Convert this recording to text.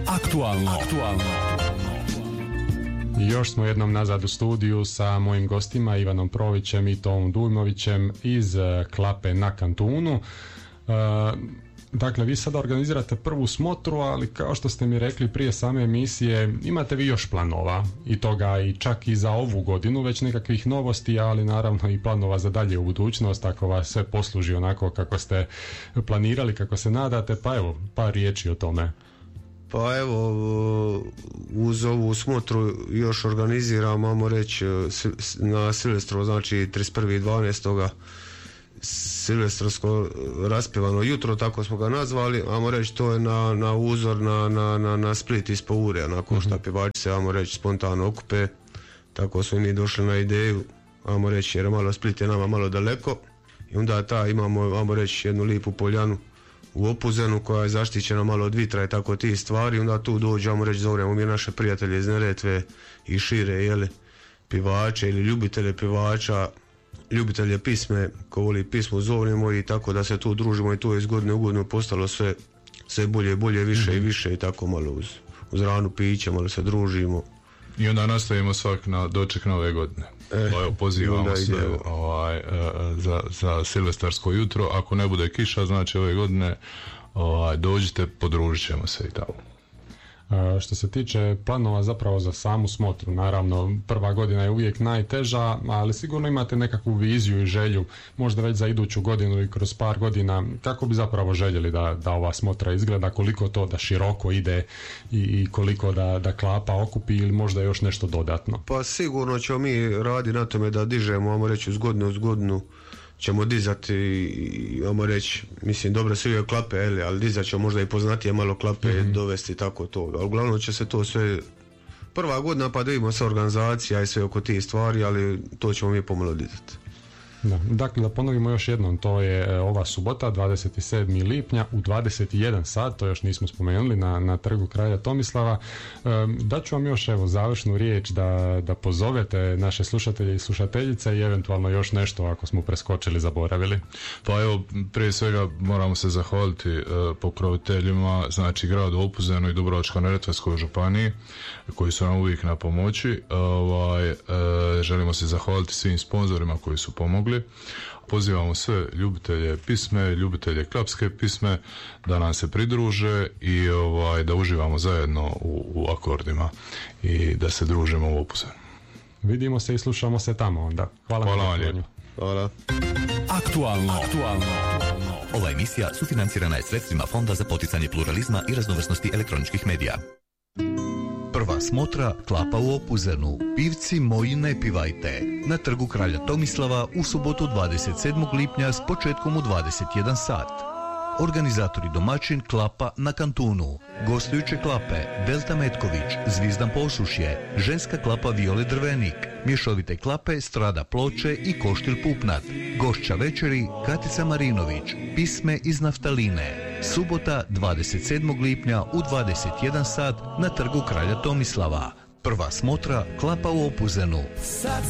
Aktualno. Još smo jednom nazad u studiju sa mojim gostima Ivanom Provićem i Tomom Dujmovićem iz Klape na Kantunu. Dakle, vi sada organizirate prvu smotru, ali kao što ste mi rekli prije same emisije, imate vi još planova i toga i čak i za ovu godinu, već nekakvih novosti, ali naravno i planova za dalje u budućnost, ako vas sve posluži onako kako ste planirali, kako se nadate, pa evo, par riječi o tome. Pa evo, uz ovu smotru još organiziramo, ajmo reći, na Silvestrovo, znači 31.12. Silvestrovsko raspjevano jutro, tako smo ga nazvali, ajmo reći, to je na uzor na Split ispod Ure, onako šta pjevači se, ajmo reći, spontano okupe, tako smo mi došli na ideju, ajmo reći, jer malo Split je nama malo daleko i onda imamo, ajmo reći, jednu lipu poljanu u Opuzenu koja je zaštićena malo od vitra i tako tih stvari, onda tu dođemo, reći, zovemo mi naše prijatelje iz Neretve i šire, jeli, pjevače ili ljubitelje pjevača, ljubitelje pisme, ko voli pismo, zovemo i tako da se tu družimo i tu je iz godine u godinu postalo sve bolje, više i više i tako malo uz ranu piće, malo se družimo. I onda nastavimo svak na doček nove godine. Evo, pozivamo se za silvestarsko jutro. Ako ne bude kiša, znači ove godine dođite, podružit ćemo se i tako. Što se tiče planova zapravo za samu smotru, naravno prva godina je uvijek najteža, ali sigurno imate nekakvu viziju i želju, možda već za iduću godinu i kroz par godina, kako bi zapravo željeli da ova smotra izgleda, koliko to da široko ide i koliko da Klapa okupi ili možda još nešto dodatno? Pa sigurno ćemo mi raditi na tome da dižemo, ajmo reći, uz godinu ćemo dizati, ajmo reći, mislim, dobro se uvijek Klape, ali dizat ćemo možda i poznatije malo Klape, dovesti tako to. Ali uglavnom će se to sve, prva godina pa da imamo sve organizacija i sve oko tih stvari, ali to ćemo mi pomalo dizati. Da. Dakle, da ponovimo još jednom, to je ova subota, 27. lipnja u 21 sat, to još nismo spomenuli, na trgu kralja Tomislava. Daću vam još završnu riječ da pozovete naše slušatelje i slušateljice i eventualno još nešto ako smo preskočili, zaboravili. Pa evo, prije svega moramo se zahvaliti pokroviteljima, znači gradu Opuzenu i Dubrovačko-neretvanskoj županiji koji su nam uvijek na pomoći. Želimo se zahvaliti svim sponzorima koji su pomogli. Pozivamo sve ljubitelje pisme, ljubitelje klapske pisme da nam se pridruže i da uživamo zajedno u akordima i da se družimo u Opuzenu. Vidimo se i slušamo se tamo onda. Hvala vam lijepo. Hvala. Aktualno. Ova emisija sufinancirana je sredstvima Fonda za poticanje pluralizma i raznovrsnosti elektroničkih medija. Prva smotra Klapa u Opuzenu. Pivci moji ne pivajte. Na trgu kralja Tomislava u subotu 27. lipnja s početkom u 21 sat. Organizatori domaćin Klapa na Kantunu. Gostujuće klape Delta Metković, Zvizdan Posušje, ženska klapa Viole Drvenik, mješovite klape Strada Ploče i Koštilj Pupnat. Gošća večeri Katica Marinović, pisme iz naftaline. Subota 27. lipnja u 21 sat na trgu kralja Tomislava. Prva smotra Klapa u Opuzenu.